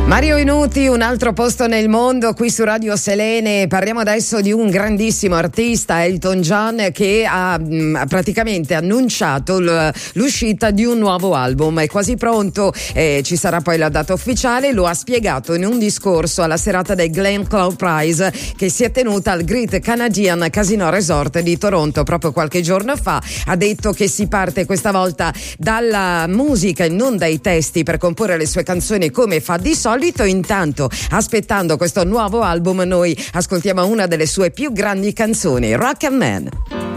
Mario Inuti, Un altro posto nel mondo, qui su Radio Selene. Parliamo adesso di un grandissimo artista, Elton John, che ha praticamente annunciato l'uscita di un nuovo album. È quasi pronto, ci sarà poi la data ufficiale. Lo ha spiegato in un discorso alla serata del Glenn Clove Prize che si è tenuta al Great Canadian Casino Resort di Toronto proprio qualche giorno fa. Ha detto che si parte questa volta dalla musica e non dai testi per comporre le sue canzoni come fa di solito. Intanto, aspettando questo nuovo album, noi ascoltiamo una delle sue più grandi canzoni, Rock and Man.